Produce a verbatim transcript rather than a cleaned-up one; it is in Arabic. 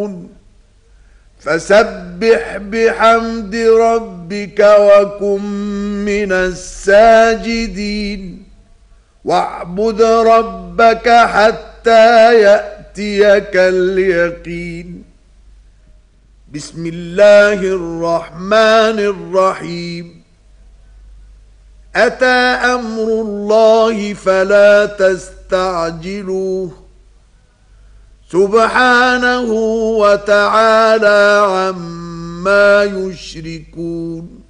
يعلمون فسبح بحمد ربك وكن من الساجدين واعبد ربك حتى يأتيك اليقين بسم الله الرحمن الرحيم أتى أمر الله فلا تستعجلوه سبحانه وتعالى عما يشركون